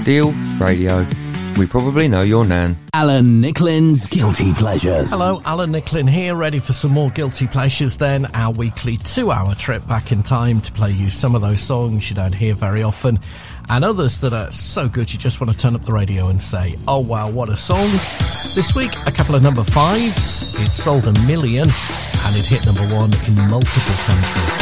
Deal Radio. We probably know your nan. Alan Nicklin's Guilty Pleasures. Hello, Alan Nicklin here, ready for some more Guilty Pleasures then. Our weekly 2-hour trip back in time to play you some of those songs you don't hear very often, and others that are so good you just want to turn up the radio and say, oh wow, what a song. This week, a couple of number 5s. It sold 1 million and it hit number 1 in multiple countries.